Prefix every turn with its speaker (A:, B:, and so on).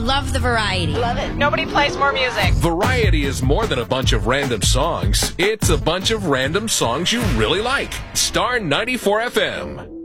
A: love the variety.
B: Love it. Nobody plays more music.
C: Variety is more than a bunch of random songs. It's a bunch of random songs you really like. Star 94 FM.